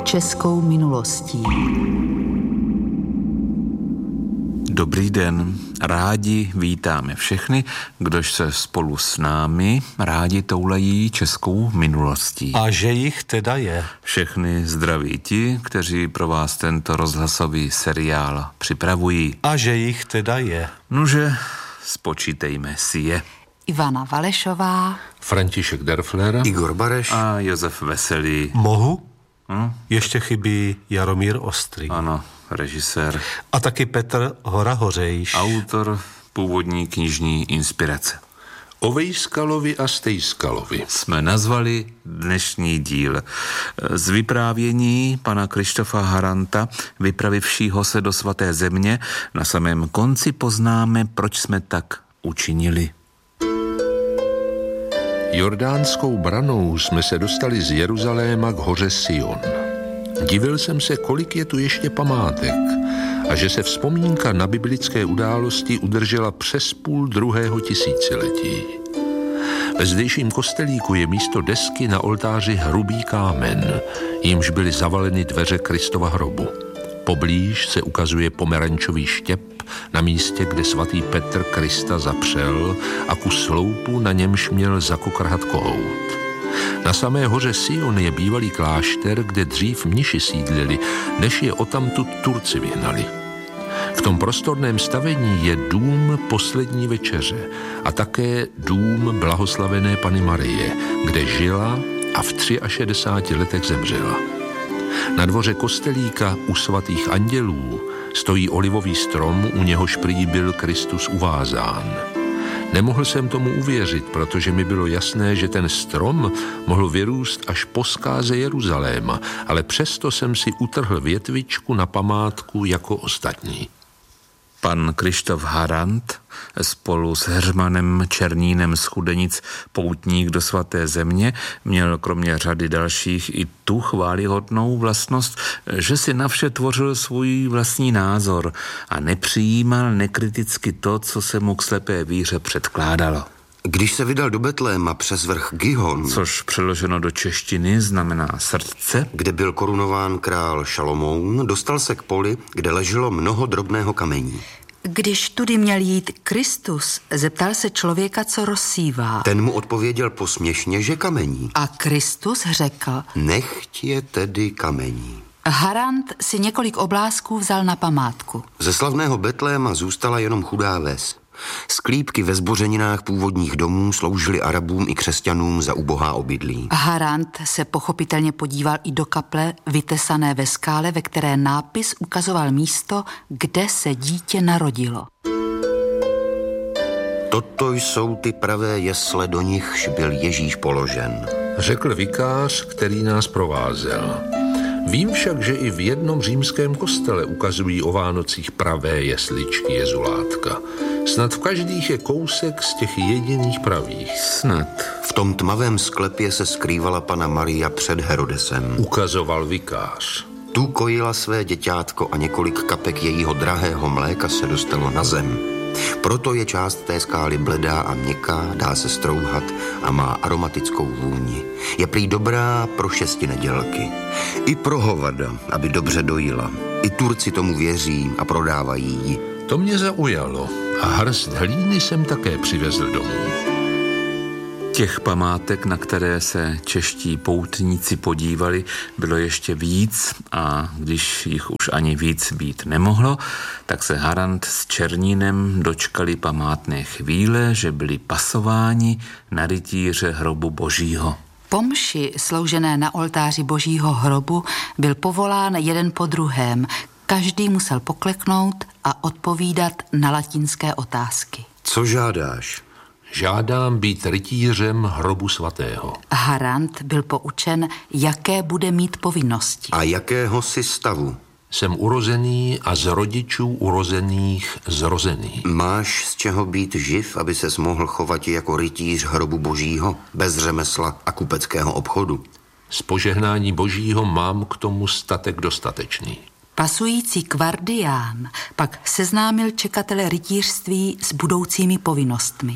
českou minulostí. Dobrý den, rádi vítáme všechny, kdož se spolu s námi rádi toulají českou minulostí. A že jich teda je. Všechny zdraví ti, kteří pro vás tento rozhlasový seriál připravují. A že jich teda je. Nože, spočítejme si je. Ivana Valešová, František Derfler, Igor Bareš a Josef Veselý. Mohu? Ještě chybí Jaromír Ostrý. Ano, režisér. A taky Petr Hora-Hořejš. Autor původní knižní inspirace. O Vejskalovi a Stejskalovi Jsme nazvali dnešní díl z vyprávění pana Krištofa Haranta, vypravivšího se do svaté země. Na samém konci poznáme, proč jsme tak učinili. Jordánskou branou jsme se dostali z Jeruzaléma k hoře Sion. Divil jsem se, kolik je tu ještě památek a že se vzpomínka na biblické události udržela přes půl druhého tisíciletí. Ve zdejším kostelíku je místo desky na oltáři hrubý kámen, jímž byly zavaleny dveře Kristova hrobu. Poblíž se ukazuje pomerančový štěp na místě, kde svatý Petr Krista zapřel a kus sloupu, na němž měl zakokrhat kohout. Na samé hoře Sion je bývalý klášter, kde dřív mniši sídlili, než je odtamtud Turci vyhnali. V tom prostorném stavení je dům poslední večeře a také dům blahoslavené Panny Marie, kde žila a v 63 letech zemřela. Na dvoře kostelíka u svatých andělů stojí olivový strom, u něhož prý byl Kristus uvázán. Nemohl jsem tomu uvěřit, protože mi bylo jasné, že ten strom mohl vyrůst až po zkáze Jeruzaléma, ale přesto jsem si utrhl větvičku na památku jako ostatní. Pan Krištof Harant spolu s Heřmanem Černínem z Chudenic, poutník do svaté země, měl kromě řady dalších i tu chvályhodnou vlastnost, že si na vše tvořil svůj vlastní názor a nepřijímal nekriticky to, co se mu k slepé víře předkládalo. Když se vydal do Betléma přes vrch Gihon, Což přeloženo do češtiny znamená srdce, kde byl korunován král Šalomoun, dostal se k poli, kde leželo mnoho drobného kamení. když tudy měl jít Kristus, zeptal se člověka, co rozsívá. Ten mu odpověděl posměšně, že kamení. A Kristus řekl: Nechť je tedy kamení. Harant si několik oblázků vzal na památku. Ze slavného Betléma zůstala jenom chudá ves. Sklípky ve zbořeninách původních domů sloužily Arabům i křesťanům za ubohá obydlí. Harant se pochopitelně podíval i do kaple vytesané ve skále, ve které nápis ukazoval místo, kde se dítě narodilo. Toto jsou ty pravé jesle, do nichž byl Ježíš položen, Řekl vikář, který nás provázel. Vím však, že i v jednom římském kostele ukazují o Vánocích pravé jesličky Jezulátka. Snad v každých je kousek z těch jediných pravých. snad. V tom tmavém sklepě se skrývala Panna Maria před Herodesem. Ukazoval vikář. Tu kojila své děťátko a několik kapek jejího drahého mléka se dostalo na zem. Proto je část té skály bledá a měkká, dá se strouhat a má aromatickou vůni. Je prý dobrá pro 6 nedělky. I pro hovada, aby dobře dojila. I Turci tomu věří a prodávají ji. To mě zaujalo a hrst hlíny jsem také přivezl domů. Těch památek, na které se čeští poutníci podívali, bylo ještě víc a když jich už ani víc být nemohlo, tak se Harant s Černínem dočkali památné chvíle, že byli pasováni na rytíře hrobu Božího. Po mši sloužené na oltáři Božího hrobu byl povolán jeden po druhém. Každý musel pokleknout a odpovídat na latinské otázky. Co žádáš? Žádám být rytířem hrobu svatého. Harant byl poučen, jaké bude mít povinnosti. A jakého si stavu? Jsem urozený a z rodičů urozených zrozený. Máš z čeho být živ, aby ses mohl chovat jako rytíř hrobu Božího, bez řemesla a kupeckého obchodu? Z požehnání Božího mám k tomu statek dostatečný. Pasující kvardián pak seznámil čekatele rytířství s budoucími povinnostmi.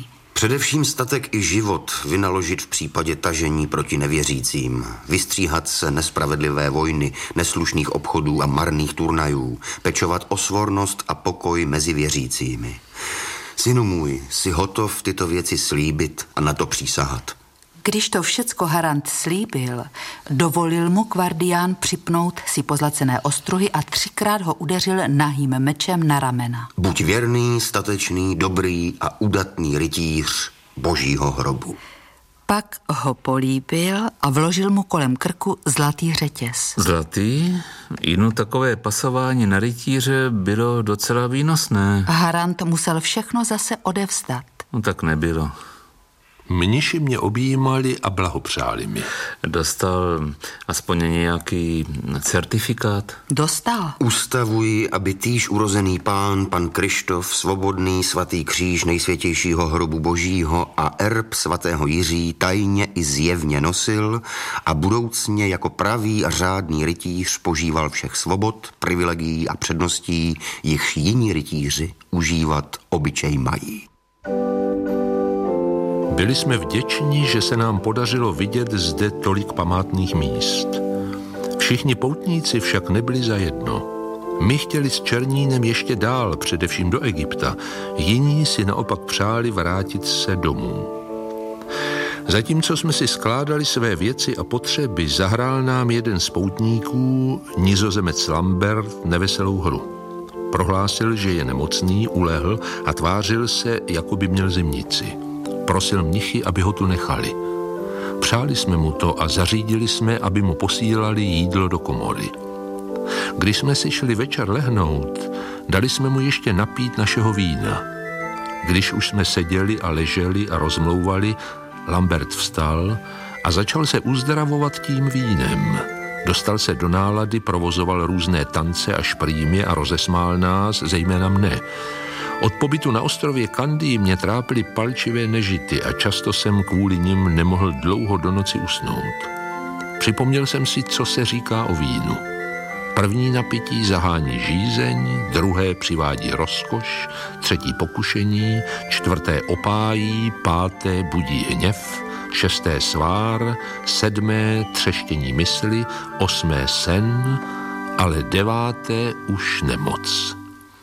Především statek i život vynaložit v případě tažení proti nevěřícím, vystříhat se nespravedlivé vojny, neslušných obchodů a marných turnajů, pečovat o svornost a pokoj mezi věřícími. Synu můj, jsi hotov tyto věci slíbit a na to přísahat. Když to všecko Harant slíbil, dovolil mu Kvardián připnout si pozlacené ostruhy a 3krát ho udeřil nahým mečem na ramena. Buď věrný, statečný, dobrý a udatný rytíř Božího hrobu. Pak ho políbil a vložil mu kolem krku zlatý řetěz. Zlatý? Jedno takové pasování na rytíře bylo docela výnosné. Harant musel všechno zase odevzdat. No tak nebylo. Mniši mě objímali a blahopřáli mi. Dostal aspoň nějaký certifikát? Dostal. Ustavuji, aby týž urozený pan Krištof, svobodný svatý kříž nejsvětějšího hrobu Božího a erb svatého Jiří tajně i zjevně nosil a budoucně jako pravý a řádný rytíř požíval všech svobod, privilegií a předností, jichž jiní rytíři užívat obyčej mají. Byli jsme vděční, že se nám podařilo vidět zde tolik památných míst. Všichni poutníci však nebyli zajedno. My chtěli s Černínem ještě dál, především do Egypta. Jiní si naopak přáli vrátit se domů. Zatímco jsme si skládali své věci a potřeby, zahrál nám jeden z poutníků, Nizozemec Lambert, neveselou hru. Prohlásil, že je nemocný, ulehl a tvářil se, jako by měl zimnici. Prosil mnichy, aby ho tu nechali. Přáli jsme mu to a zařídili jsme, aby mu posílali jídlo do komory. Když jsme si šli večer lehnout, dali jsme mu ještě napít našeho vína. Když už jsme seděli a leželi a rozmlouvali, Lambert vstal a začal se uzdravovat tím vínem. Dostal se do nálady, provozoval různé tance a šprýmě a rozesmál nás, zejména mne. Od pobytu na ostrově Kandy mě trápily palčivé nežity a často jsem kvůli nim nemohl dlouho do noci usnout. Připomněl jsem si, co se říká o vínu. První napití zahání žízeň, druhé přivádí rozkoš, třetí pokušení, čtvrté opájí, páté budí hněv, šesté svár, sedmé třeštění mysli, osmé sen, ale deváté už nemoc.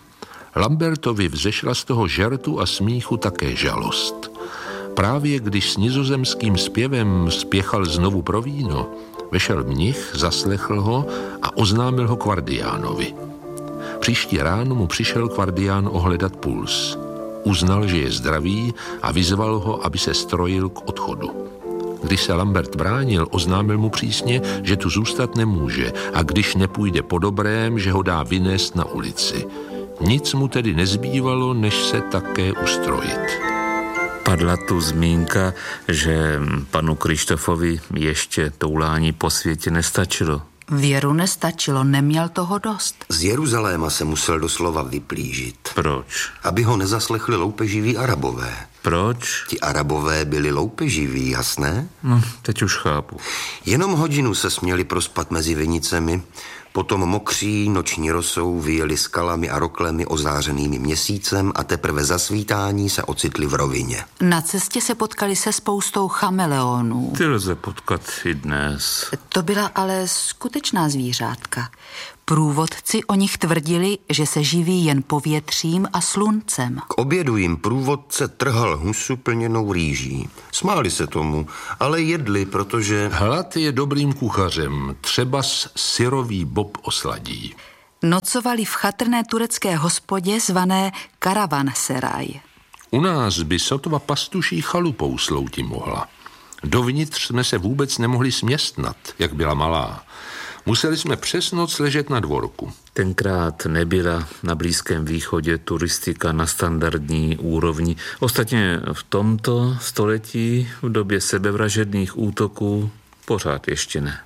Lambertovi vzešla z toho žertu a smíchu také žalost. Právě když s nizozemským zpěvem spěchal znovu pro víno, vešel mnich, zaslechl ho a oznámil ho Kvardiánovi. Příští ráno mu přišel Kvardián ohledat puls. Uznal, že je zdravý a vyzval ho, aby se strojil k odchodu. Když se Lambert bránil, oznámil mu přísně, že tu zůstat nemůže a když nepůjde po dobrém, že ho dá vynést na ulici. Nic mu tedy nezbývalo, než se také ustrojit. Padla tu zmínka, že panu Krištofovi ještě toulání po světě nestačilo. Věru nestačilo, neměl toho dost. Z Jeruzaléma se musel doslova vyplížit. Proč? Aby ho nezaslechli loupeživí Arabové. Proč? Ti Arabové byli loupeživí, jasné? No, teď už chápu. Jenom hodinu se směli prospat mezi vinicemi, potom mokří noční rosou vyjeli skalami a roklemi ozářenými měsícem a teprve za svítání se ocitli v rovině. Na cestě se potkali se spoustou chameleonů. Ty lze potkat i dnes. To byla ale skutečná zvířátka. Průvodci o nich tvrdili, že se živí jen povětřím a sluncem. K obědu jim průvodce trhal husu plněnou rýží. Smáli se tomu, ale jedli, protože... Hlad je dobrým kuchařem, třeba syrový bob osladí. Nocovali v chatrné turecké hospodě zvané Karavanseraj. U nás by sotva pastuší chalupou slouti mohla. Dovnitř jsme se vůbec nemohli směstnat, jak byla malá. Museli jsme přes noc ležet na dvorku. Tenkrát nebyla na Blízkém východě turistika na standardní úrovni. Ostatně v tomto století, v době sebevražedných útoků, pořád ještě ne.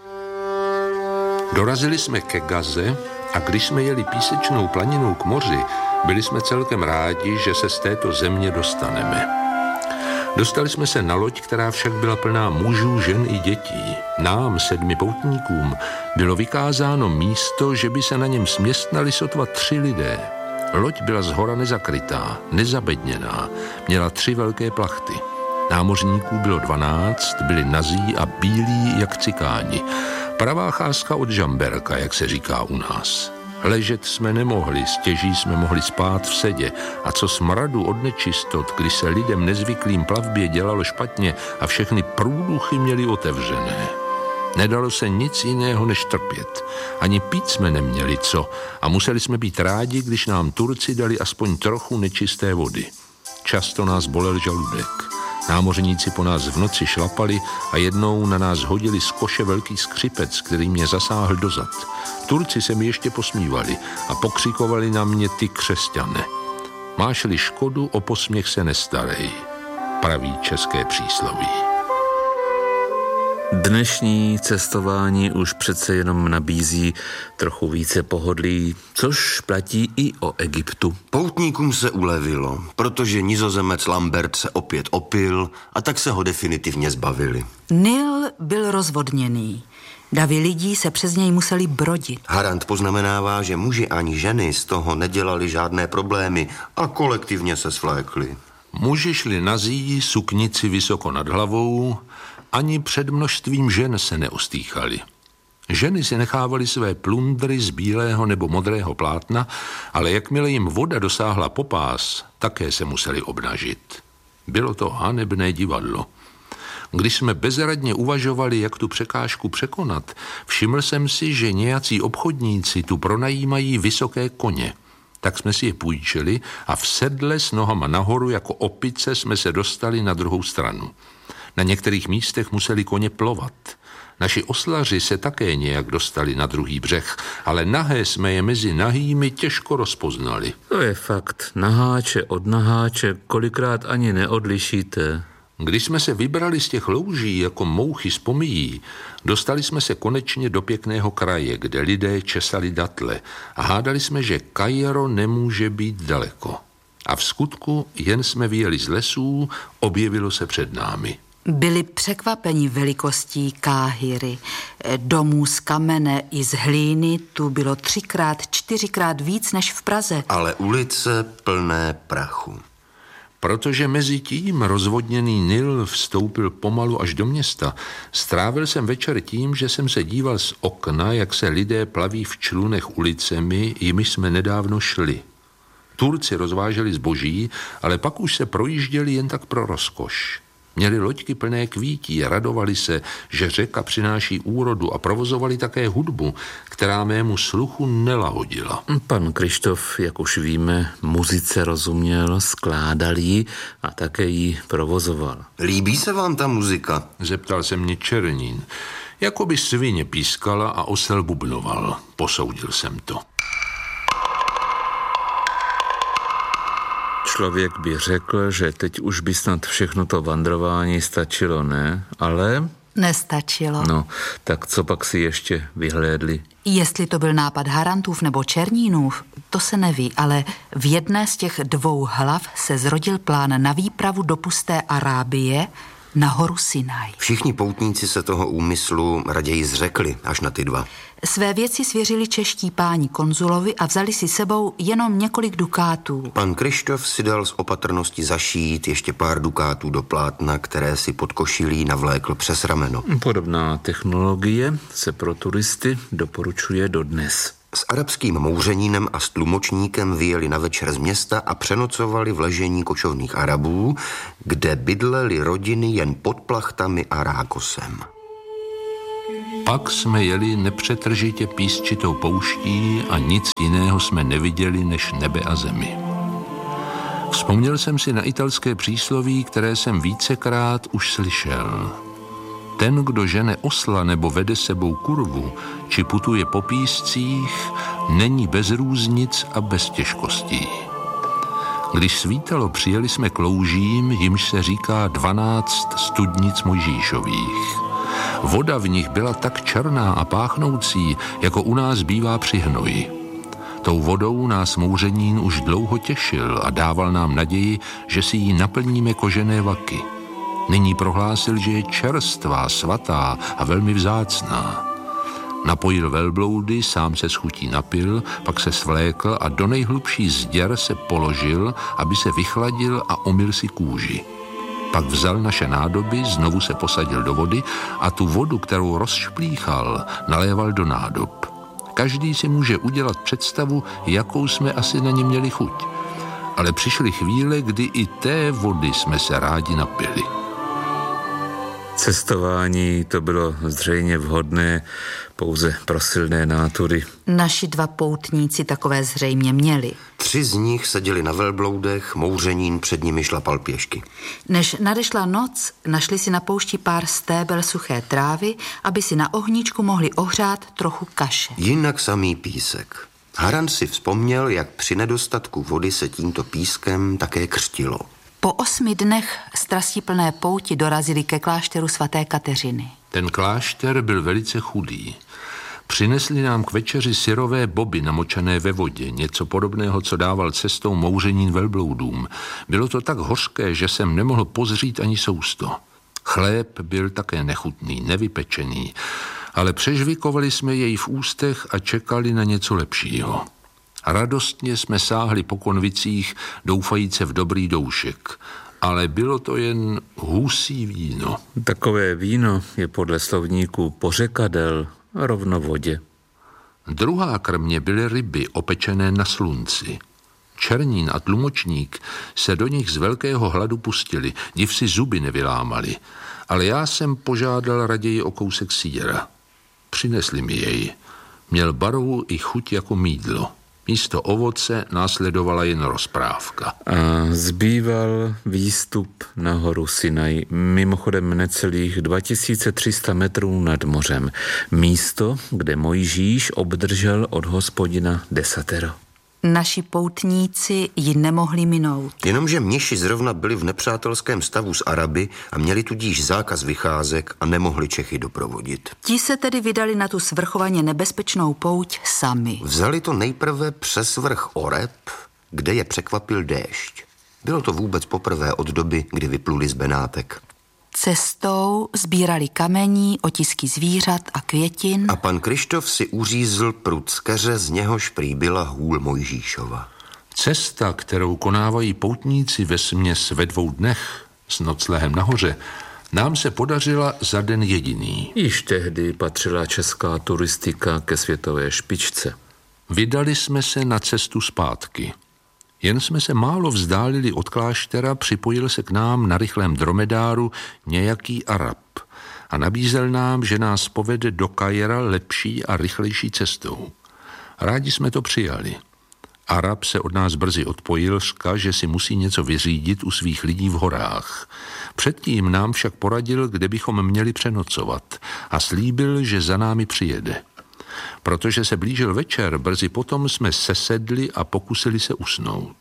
Dorazili jsme ke Gaze a když jsme jeli písečnou planinou k moři, byli jsme celkem rádi, že se z této země dostaneme. Dostali jsme se na loď, která však byla plná mužů, žen i dětí. Nám, 7 poutníkům, bylo vykázáno místo, že by se na něm směstnali sotva 3 lidé. Loď byla zhora nezakrytá, nezabedněná, měla 3 velké plachty. Námořníků bylo 12, byli nazí a bílí jak cikáni. Pravá cházka od žamberka, jak se říká u nás. Ležet jsme nemohli, stěží jsme mohli spát v sedě. A co smradu od nečistot, kdy se lidem nezvyklým plavbě dělalo špatně a všechny průduchy měli otevřené. Nedalo se nic jiného než trpět. Ani pít jsme neměli co a museli jsme být rádi, když nám Turci dali aspoň trochu nečisté vody. Často nás bolel žaludek. Námořníci po nás v noci šlapali a jednou na nás hodili z koše velký skřipec, který mě zasáhl do zad. Turci se mi ještě posmívali a pokřikovali na mě ty křesťané. Máš-li škodu, o posměch se nestarej, praví české přísloví. Dnešní cestování už přece jenom nabízí trochu více pohodlí, což platí i o Egyptu. Poutníkům se ulevilo, protože Nizozemec Lambert se opět opil a tak se ho definitivně zbavili. Nil byl rozvodněný. Davy lidí se přes něj museli brodit. Harant poznamenává, že muži ani ženy z toho nedělali žádné problémy a kolektivně se svlékli. Muži šli nazí, suknici vysoko nad hlavou, ani před množstvím žen se neostýchali. Ženy si nechávaly své plundry z bílého nebo modrého plátna, ale jakmile jim voda dosáhla po pás, také se museli obnažit. Bylo to hanebné divadlo. Když jsme bezradně uvažovali, jak tu překážku překonat, všiml jsem si, že nějací obchodníci tu pronajímají vysoké koně. Tak jsme si je půjčili a v sedle s nohama nahoru jako opice jsme se dostali na druhou stranu. Na některých místech museli koně plovat. Naši oslaři se také nějak dostali na druhý břeh, ale nahé jsme je mezi nahými těžko rozpoznali. To je fakt. Naháče od naháče kolikrát ani neodlišíte. Když jsme se vybrali z těch louží jako mouchy z pomíjí, dostali jsme se konečně do pěkného kraje, kde lidé česali datle a hádali jsme, že Kairo nemůže být daleko. A v skutku jen jsme vyjeli z lesů, objevilo se před námi. Byli překvapeni velikostí Káhiry. Domů z kamene i z hlíny tu bylo 3x, 4x víc než v Praze. Ale ulice plné prachu. Protože mezi tím rozvodněný Nil vstoupil pomalu až do města, strávil jsem večer tím, že jsem se díval z okna, jak se lidé plaví v člunech ulicemi, jimiž jsme nedávno šli. Turci rozváželi zboží, ale pak už se projížděli jen tak pro rozkoš. Měli loďky plné kvítí, radovali se, že řeka přináší úrodu a provozovali také hudbu, která mému sluchu nelahodila. Pan Kryštof, jak už víme, muzice rozuměl, skládal ji a také ji provozoval. Líbí se vám ta muzika? Zeptal se mě Černín. Jakoby svině pískala a osel bubnoval. Posoudil jsem to. Člověk by řekl, že teď už by snad všechno to vandrování stačilo, ne? Ale... Nestačilo. No, tak co pak si ještě vyhlédli? Jestli to byl nápad Harantův nebo Černínův, to se neví, ale v jedné z těch 2 hlav se zrodil plán na výpravu do pusté Arábie na horu Sinaj. Všichni poutníci se toho úmyslu raději zřekli, až na ty 2. Své věci svěřili čeští páni konzulovi a vzali si sebou jenom několik dukátů. Pan Kryštof si dal z opatrnosti zašít ještě pár dukátů do plátna, které si pod košilí navlékl přes rameno. Podobná technologie se pro turisty doporučuje dodnes. S arabským mouřenínem a s tlumočníkem vyjeli na večer z města a přenocovali v ležení kočovných Arabů, kde bydlely rodiny jen pod plachtami a rákosem. Pak jsme jeli nepřetržitě písčitou pouští a nic jiného jsme neviděli než nebe a zemi. Vzpomněl jsem si na italské přísloví, které jsem vícekrát už slyšel. Ten, kdo žene osla nebo vede sebou kurvu, či putuje po píscích, není bez různic a bez těžkostí. Když svítalo, přijeli jsme k loužím, jimž se říká 12 studnic Mojžíšových. Voda v nich byla tak černá a páchnoucí, jako u nás bývá při hnoji. Tou vodou nás mouřenín už dlouho těšil a dával nám naději, že si ji naplníme kožené vaky. Nyní prohlásil, že je čerstvá, svatá a velmi vzácná. Napojil velbloudy, sám se s chutí napil, pak se svlékl a do nejhlubší zděr se položil, aby se vychladil a omyl si kůži. Pak vzal naše nádoby, znovu se posadil do vody a tu vodu, kterou rozšplíchal, naléval do nádob. Každý si může udělat představu, jakou jsme asi na ně měli chuť. Ale přišly chvíle, kdy i té vody jsme se rádi napili. Cestování to bylo zřejmě vhodné pouze pro silné nátury. Naši 2 poutníci takové zřejmě měli. 3 z nich seděli na velbloudech, Mouřenín před nimi šlapal pěšky. Než nadešla noc, našli si na poušti pár stébel suché trávy, aby si na ohníčku mohli ohřát trochu kaše. Jinak samý písek. Harant si vzpomněl, jak při nedostatku vody se tímto pískem také křtilo. Po 8 dnech strastiplné pouti dorazili ke klášteru svaté Kateřiny. Ten klášter byl velice chudý. Přinesli nám k večeři syrové boby namočené ve vodě, něco podobného, co dával cestou Mouřenín velbloudům. Bylo to tak hořké, že jsem nemohl pozřít ani sousto. Chléb byl také nechutný, nevypečený, ale přežvikovali jsme jej v ústech a čekali na něco lepšího. Radostně jsme sáhli po konvicích, doufajíce v dobrý doušek, ale bylo to jen husí víno. Takové víno je podle slovníku pořekadel rovno vodě. Druhá krmě byly ryby opečené na slunci. Černín a tlumočník se do nich z velkého hladu pustili, div si zuby nevylámali, ale já jsem požádal raději o kousek sýra. Přinesli mi jej. Měl barvu i chuť jako mýdlo. Místo ovoce následovala jen rozprávka. A zbýval výstup na horu Sinaj, mimochodem necelých 2300 metrů nad mořem. Místo, kde Mojžíš obdržel od Hospodina desatero. Naši poutníci ji nemohli minout. Jenomže mniši zrovna byli v nepřátelském stavu s Araby a měli tudíž zákaz vycházek a nemohli Čechy doprovodit. Ti se tedy vydali na tu svrchovaně nebezpečnou pouť sami. Vzali to nejprve přes vrch Oreb, kde je překvapil déšť. Bylo to vůbec poprvé od doby, kdy vypluli z Benátek. Cestou sbírali kamení, otisky zvířat a květin. A pan Krištof si uřízl prut z keře, z něhož prý byla hůl Mojžíšova. Cesta, kterou konávají poutníci vesměs ve 2 dnech s noclehem nahoře, nám se podařila za den jediný. Již tehdy patřila česká turistika ke světové špičce. Vydali jsme se na cestu zpátky. Jen jsme se málo vzdálili od kláštera, připojil se k nám na rychlém dromedáru nějaký Arab a nabízel nám, že nás povede do Kaira lepší a rychlejší cestou. Rádi jsme to přijali. Arab se od nás brzy odpojil, řekl, že si musí něco vyřídit u svých lidí v horách. Předtím nám však poradil, kde bychom měli přenocovat a slíbil, že za námi přijede. Protože se blížil večer, brzy potom jsme sesedli a pokusili se usnout.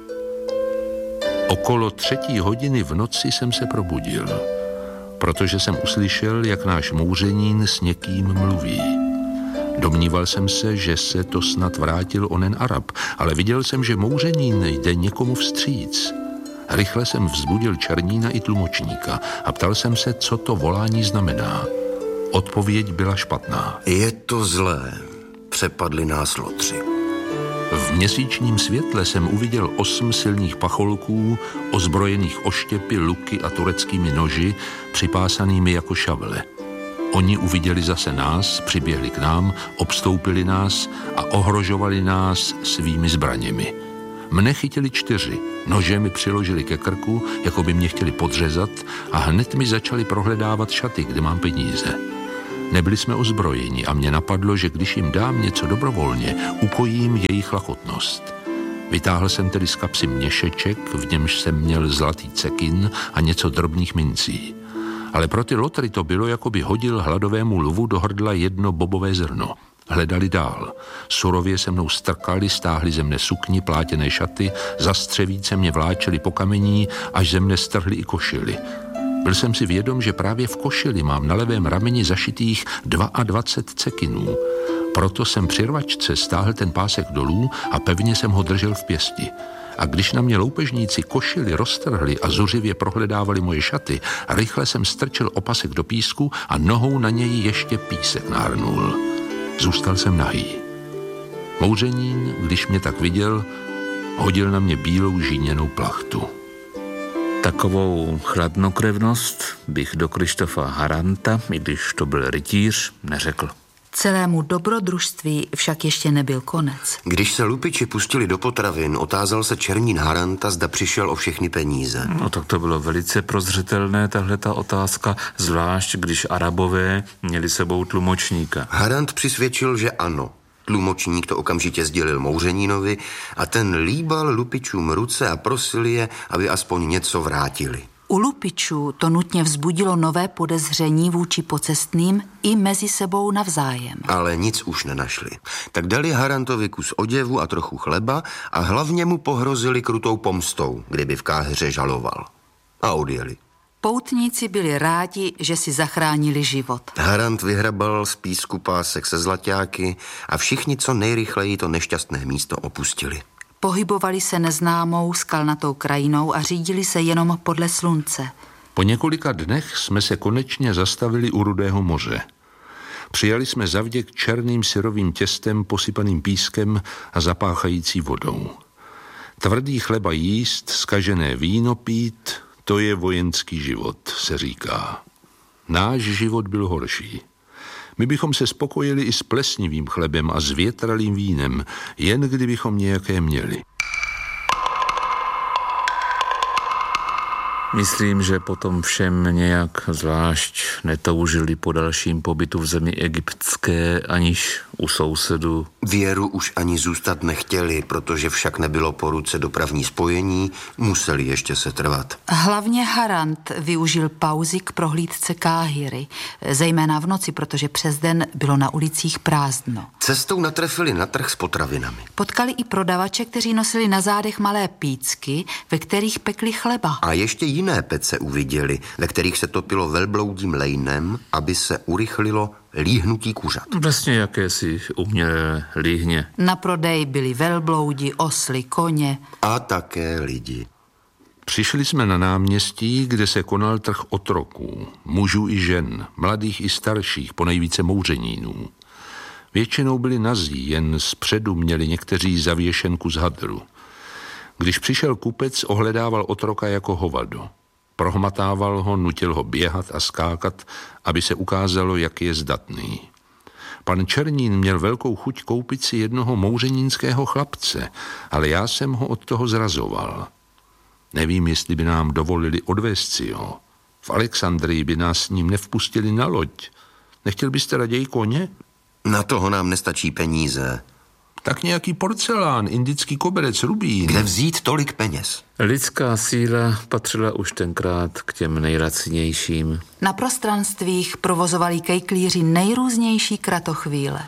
Okolo 3. hodiny v noci jsem se probudil, protože jsem uslyšel, jak náš Mouřenín s někým mluví. Domníval jsem se, že se to snad vrátil onen Arab, ale viděl jsem, že Mouřenín jde někomu vstříc. Rychle jsem vzbudil Černína i tlumočníka a ptal jsem se, co to volání znamená. Odpověď byla špatná. Je to zlé. Přepadli nás lotři. V měsíčním světle jsem uviděl 8 silných pacholků, ozbrojených oštěpy, luky a tureckými noži, připásanými jako šavle. Oni uviděli zase nás, přiběhli k nám, obstoupili nás a ohrožovali nás svými zbraněmi. Mne chytili 4, nože mi přiložili ke krku, jako by mě chtěli podřezat, a hned mi začali prohledávat šaty, kde mám peníze. Nebyli jsme ozbrojeni a mě napadlo, že když jim dám něco dobrovolně, ukojím jejich lachotnost. Vytáhl jsem tedy z kapsy měšeček, v němž jsem měl zlatý cekin a něco drobných mincí. Ale pro ty lotry to bylo, jako by hodil hladovému lvu do hrdla 1 bobové zrno. Hledali dál. Surově se mnou strkali, stáhli ze mne sukni, plátěné šaty, za střevíce mě vláčeli po kamení, až ze mne strhli i košily. Byl jsem si vědom, že právě v košili mám na levém rameni zašitých 22 cekinů. Proto jsem při rvačce stáhl ten pásek dolů a pevně jsem ho držel v pěsti. A když na mě loupežníci košili roztrhli a zuřivě prohledávali moje šaty, rychle jsem strčil opasek do písku a nohou na něj ještě písek nahrnul. Zůstal jsem nahý. Mouřenín, když mě tak viděl, hodil na mě bílou žíněnou plachtu. Takovou chladnokrevnost bych do Krištofa Haranta, i když to byl rytíř, neřekl. Celému dobrodružství však ještě nebyl konec. Když se lupiči pustili do potravin, otázal se Černín Haranta, zda přišel o všechny peníze. No tak to bylo velice prozřetelné, tahleta otázka, zvlášť když Arabové měli sebou tlumočníka. Harant přisvědčil, že ano. Tlumočník to okamžitě sdělil Mouřenínovi a ten líbal lupičům ruce a prosil je, aby aspoň něco vrátili. U lupičů to nutně vzbudilo nové podezření vůči pocestným i mezi sebou navzájem. Ale nic už nenašli. Tak dali Harantovi kus oděvu a trochu chleba a hlavně mu pohrozili krutou pomstou, kdyby v Káhiře žaloval. A odjeli. Poutníci byli rádi, že si zachránili život. Harant vyhrabal z písku pásek se zlaťáky a všichni co nejrychleji to nešťastné místo opustili. Pohybovali se neznámou skalnatou krajinou a řídili se jenom podle slunce. Po několika dnech jsme se konečně zastavili u Rudého moře. Přijali jsme zavděk černým syrovým těstem posypaným pískem a zapáchající vodou. Tvrdý chleba jíst, zkažené víno pít, to je vojenský život, se říká. Náš život byl horší. My bychom se spokojili i s plesnivým chlebem a s větralým vínem, jen kdybychom nějaké měli. Myslím, že potom všem nějak zvlášť netoužili po dalším pobytu v zemi egyptské, aniž u sousedu. Věru už ani zůstat nechtěli, protože však nebylo po ruce dopravní spojení, museli ještě se trvat. Hlavně Harant využil pauzy k prohlídce Káhiry, zejména v noci, protože přes den bylo na ulicích prázdno. Cestou natrefili na trh s potravinami. Potkali i prodavače, kteří nosili na zádech malé pícky, ve kterých pekli chleba. A ještě jiné pece uviděli, ve kterých se topilo velbloudím lejnem, aby se urychlilo líhnutí kuřat. Vlastně jakési umělé líhně. Na prodej byli velbloudi, osly, koně. A také lidi. Přišli jsme na náměstí, kde se konal trh otroků, mužů i žen, mladých i starších, ponejvíce Mouřenínů. Většinou byli nazí, jen zpředu měli někteří zavěšen kus hadru. Když přišel kupec, ohledával otroka jako hovado. Prohmatával ho, nutil ho běhat a skákat, aby se ukázalo, jak je zdatný. Pan Černín měl velkou chuť koupit si jednoho mouřenínského chlapce, ale já jsem ho od toho zrazoval. Nevím, jestli by nám dovolili odvést si ho. V Alexandrii by nás s ním nevpustili na loď. Nechtěl byste raději koně? Na toho nám nestačí peníze. Tak nějaký porcelán, indický koberec, rubín. Kde vzít tolik peněz? Lidská síla patřila už tenkrát k těm nejlacinějším. Na prostranstvích provozovali kejklíři nejrůznější kratochvíle.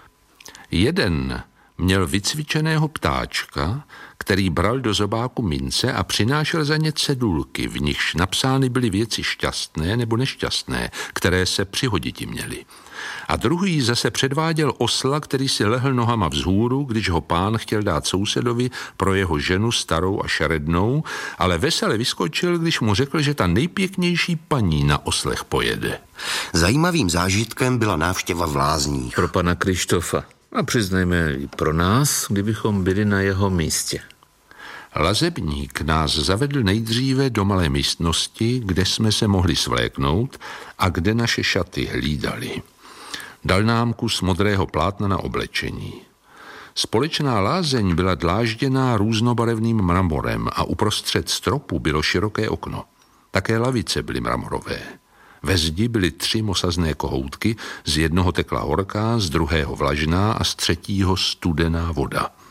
Jeden měl vycvičeného ptáčka, který bral do zobáku mince a přinášel za ně cedulky, v nichž napsány byly věci šťastné nebo nešťastné, které se přihoditi měly. A druhý zase předváděl osla, který si lehl nohama vzhůru, když ho pán chtěl dát sousedovi pro jeho ženu starou a šerednou, ale vesele vyskočil, když mu řekl, že ta nejpěknější paní na oslech pojede. Zajímavým zážitkem byla návštěva v lázních. Pro pana Krištofa. A přiznejme i pro nás, kdybychom byli na jeho místě. Lazebník nás zavedl nejdříve do malé místnosti, kde jsme se mohli svléknout a kde naše šaty hlídali. Dal nám kus modrého plátna na oblečení. Společná lázeň byla dlážděná různobarevným mramorem a uprostřed stropu bylo široké okno. Také lavice byly mramorové. Ve zdi byly 3 mosazné kohoutky, z jednoho tekla horká, z druhého vlažná a z třetího studená voda.